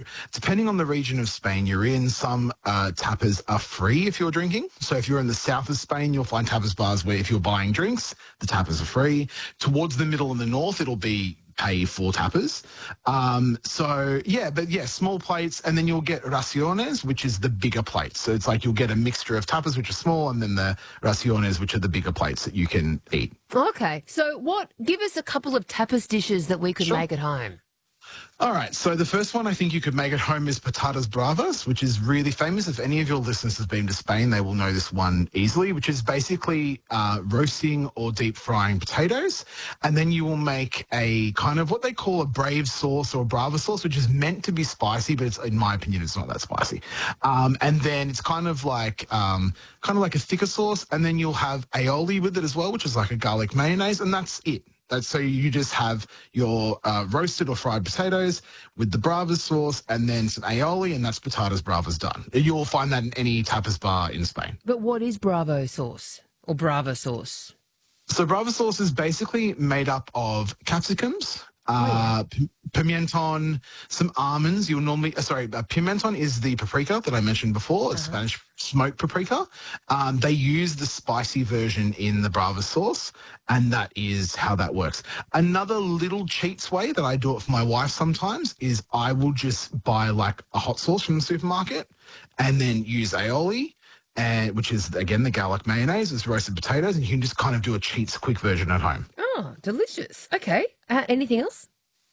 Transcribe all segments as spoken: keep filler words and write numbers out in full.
depending on the region of Spain you're in, some uh, tapas are free if you're drinking. So if you're in the south of Spain, you'll find tapas bars where if you're buying drinks, the tapas are free. Towards the middle and the north, it'll be pay for tapas. Um, so, yeah, but yeah, small plates, and then you'll get raciones, which is the bigger plates. So it's like you'll get a mixture of tapas, which are small, and then the raciones, which are the bigger plates that you can eat. Okay. So what, give us a couple of tapas dishes that we could Sure. make at home. All right, so the first one I think you could make at home is patatas bravas, which is really famous. If any of your listeners have been to Spain, they will know this one easily, which is basically uh, roasting or deep frying potatoes. And then you will make a kind of what they call a brave sauce or brava sauce, which is meant to be spicy, but it's, in my opinion, it's not that spicy. Um, and then it's kind of like um, kind of like a thicker sauce. And then you'll have aioli with it as well, which is like a garlic mayonnaise, and that's it. That's, so you just have your uh, roasted or fried potatoes with the brava sauce and then some aioli, and that's patatas bravas done. You'll find that in any tapas bar in Spain. But what is bravo sauce or brava sauce? So brava sauce is basically made up of capsicums, uh, Oh, yeah. p- pimenton, some almonds. You'll normally, uh, sorry, uh, pimenton is the paprika that I mentioned before, it's Spanish smoked paprika. Um, they use the spicy version in the brava sauce, and that is how that works. Another little cheats way that I do it for my wife sometimes is I will just buy like a hot sauce from the supermarket and then use aioli, and which is, again, the garlic mayonnaise, it's roasted potatoes, and you can just kind of do a cheats quick version at home. Oh, delicious. Okay. Uh, anything else?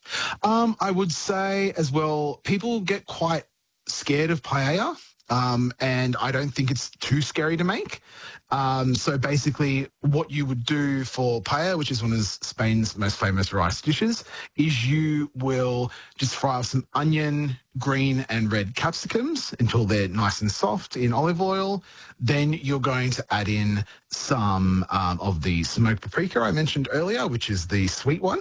Um, I would say as well, people get quite scared of paella, um, and I don't think it's too scary to make. Um, so basically what you would do for paella, which is one of Spain's most famous rice dishes, is you will just fry up some onion, green and red capsicums until they're nice and soft in olive oil. Then you're going to add in some um, of the smoked paprika I mentioned earlier, which is the sweet one.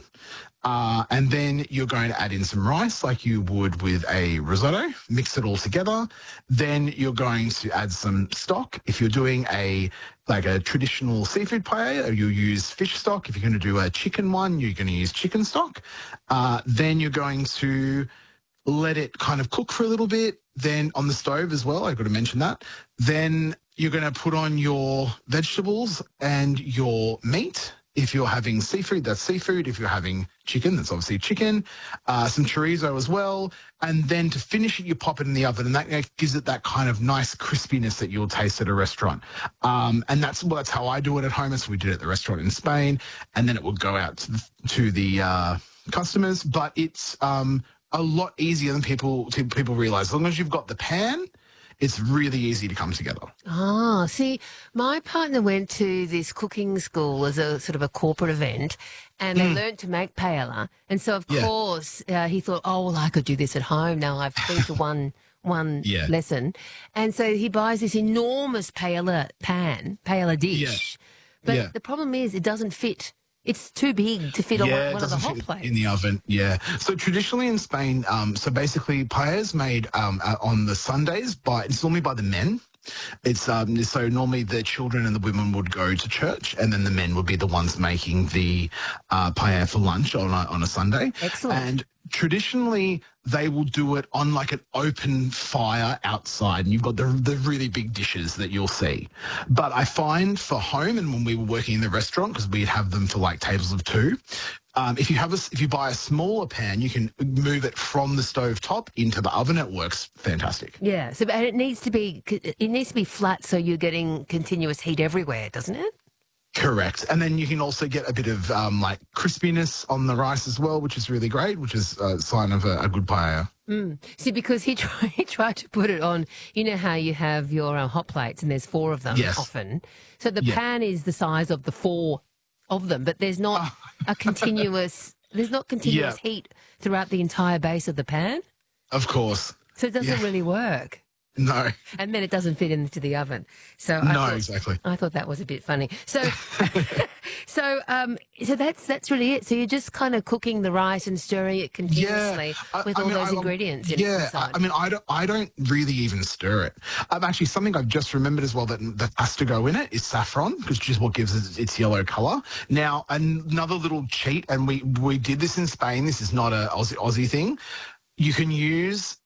Uh, and then you're going to add in some rice like you would with a risotto, mix it all together. Then you're going to add some stock. If you're doing a like a traditional seafood paella, you'll use fish stock. If you're going to do a chicken one, you're going to use chicken stock. Uh, then you're going to let it kind of cook for a little bit. Then on the stove as well, I've got to mention that. Then you're going to put on your vegetables and your meat. If you're having seafood, that's seafood. If you're having chicken, that's obviously chicken. Uh, some chorizo as well. And then to finish it, you pop it in the oven, and that gives it that kind of nice crispiness that you'll taste at a restaurant. Um, and that's well, that's how I do it at home. That's what we did at the restaurant in Spain. And then it will go out to the, to the uh, customers. But it's um, a lot easier than people people realize. As long as you've got the pan, it's really easy to come together. Ah, see, my partner went to this cooking school as a sort of a corporate event, and they learned to make paella. And so, of Yeah. course, uh, he thought, oh, well, I could do this at home. Now I've been to one one Yeah. lesson. And so he buys this enormous paella pan, paella dish. But Yeah. the problem is it doesn't fit. It's too big to fit on Yeah, one, it one of the doesn't hot fit plates. in the oven. Yeah. So traditionally in Spain, um, so basically paella is made um, uh, on the Sundays by it's normally by the men. It's um, so normally the children and the women would go to church, and then the men would be the ones making the uh, paella for lunch on a, on a Sunday. Excellent. And traditionally they will do it on like an open fire outside, and you've got the the really big dishes that you'll see. But I find for home, and when we were working in the restaurant, because we'd have them for like tables of two, um, if you have a, if you buy a smaller pan, you can move it from the stove top into the oven. It works fantastic. Yeah, so and it needs to be it needs to be flat so you're getting continuous heat everywhere, doesn't it? Correct. And then you can also get a bit of um, like crispiness on the rice as well, which is really great, which is a sign of a, a good paella. Mm. See, because he tried, he tried to put it on, you know how you have your uh, hot plates and there's four of them Yes. often. So the Yeah. pan is the size of the four of them, but there's not a continuous, there's not continuous Yeah. heat throughout the entire base of the pan. Of course. So it doesn't Yeah. really work. No. And then it doesn't fit into the oven. So I No, thought, exactly. I thought that was a bit funny. So, so, um, so that's that's really it. So you're just kind of cooking the rice and stirring it continuously I- with I all mean, those I- ingredients. In Yeah, I, inside. I mean, I don't, I don't really even stir it. Um, actually, something I've just remembered as well that, that has to go in it is saffron, because it's just what gives it its yellow colour. Now, another little cheat, and we, we did this in Spain. This is not a Aussie, Aussie thing. You can use